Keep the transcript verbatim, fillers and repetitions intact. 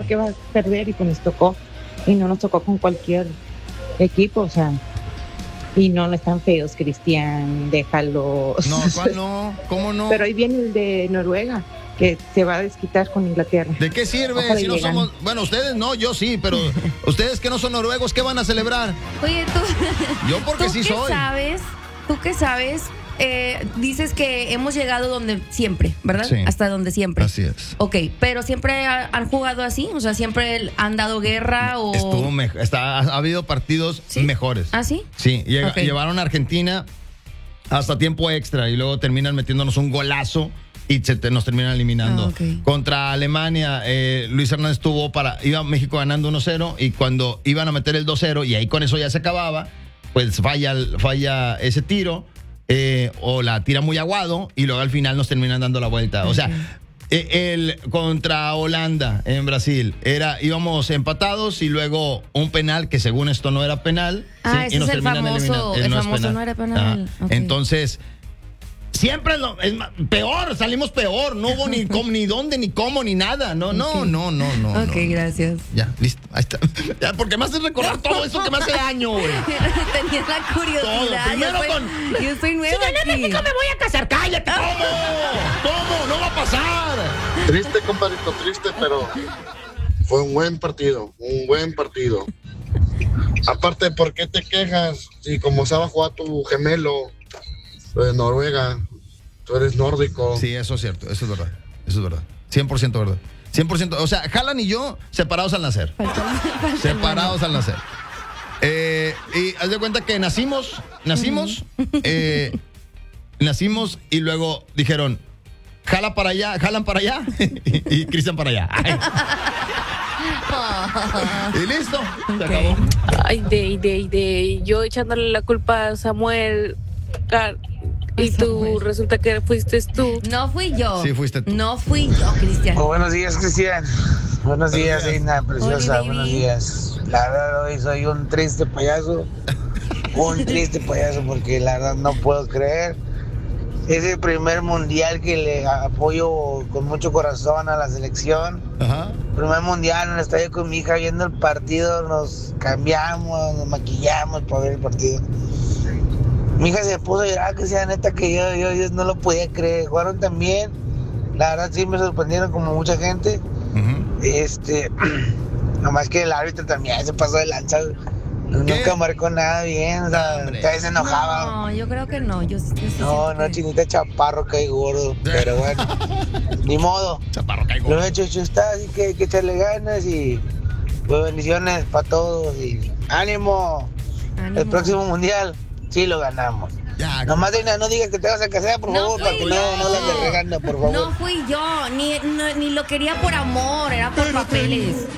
que va a perder y pues nos tocó. Y no nos tocó con cualquier equipo, o sea. Y no, no están feos, Cristian, déjalo. No, ¿cuál no? ¿Cómo no? Pero ahí viene el de Noruega, que se va a desquitar con Inglaterra. ¿De qué sirve Ojalá si no llegan. somos... Bueno, ustedes no, yo sí, pero ustedes que no son noruegos, ¿qué van a celebrar? Oye, tú. Yo porque ¿Tú sí qué soy. sabes? ¿Tú qué sabes? Eh, dices que hemos llegado donde siempre, ¿verdad? Sí. Hasta donde siempre. Así es. Ok, pero siempre ha- han jugado así, o sea, siempre han dado guerra o. Estuvo mejor. Está, ha habido partidos ¿Sí? mejores. ¿Ah, sí? Sí, llega- Ok. llevaron a Argentina hasta tiempo extra y luego terminan metiéndonos un golazo y se te- nos terminan eliminando. Ah, ok. Contra Alemania, eh, Luis Hernández tuvo para, iba México ganando uno cero y cuando iban a meter el dos cero y ahí con eso ya se acababa, pues falla, el- falla ese tiro eh, o la tira muy aguado y luego al final nos terminan dando la vuelta. O sea, eh, el contra Holanda en Brasil era íbamos empatados y luego un penal que según esto no era penal. Ah, sí, ese y nos es el terminan famoso, eliminando. Eh, el no es famoso no era penal. Ah, Ok. Entonces, siempre es, lo, es ma- peor, salimos peor. No hubo ni, cómo, ni dónde, ni cómo, ni nada. No, no, Ok. no, no, no. Ok, no. gracias. Ya, listo. Ahí está. Ya, porque me haces recordar todo eso que me hace daño, güey. Tenía la curiosidad. Todo. Primero yo, soy, con- yo soy nueva aquí. me voy a casar. Cállate. ¿Cómo? ¿Cómo? No va a pasar. Triste, compadrito, triste, pero fue un buen partido, un buen partido. Aparte, ¿por qué te quejas? Si como sabe jugar tu gemelo de Noruega, tú eres nórdico. Sí, eso es cierto. Eso es verdad. Eso es verdad. cien por ciento verdad. cien por ciento. O sea, Haaland y yo separados al nacer. Separados al nacer. Eh, y haz de cuenta que nacimos, nacimos, eh, nacimos y luego dijeron, jala para allá, jalan para allá y, y Cristian para allá. Ay. Y listo, se acabó. Ay, de, de, de, yo echándole la culpa a Samuel Car- y tú Samuel. resulta que fuiste tú. No fui yo. Sí, fuiste tú. No fui yo, Cristian. Oh, buenos días, Cristian. Buenos días, días. Reina Preciosa. Oli, baby. Buenos días. La verdad, hoy soy un triste payaso. Un triste payaso porque la verdad no puedo creer. Es el primer mundial que le apoyo con mucho corazón a la selección. Ajá. Primer mundial en el estadio con mi hija viendo el partido. Nos cambiamos, nos maquillamos para ver el partido. Mi hija se puso a llorar, que sea neta que yo, yo, yo no lo podía creer. Jugaron también. La verdad sí me sorprendieron como mucha gente. Ujú. Este, nomás que el árbitro también se pasó de lanza. Nunca marcó nada bien, o sea, Hombre. cada vez se enojaba. No, yo creo que no. Yo, yo sí No, siento no, que- chinita chaparro, que hay gordo. Pero bueno, ni modo. Chaparro caigo. Lo hecho, hecho está, así que hay que echarle ganas y pues bendiciones para todos. Y ánimo, Ánimo. el próximo mundial sí lo ganamos. Ya, Nomás, Reina, no digas que te vas a casar, por No favor, para fui que no, yo. no la estés regando, por favor. No fui yo, ni, no- ni lo quería por amor, era por papeles.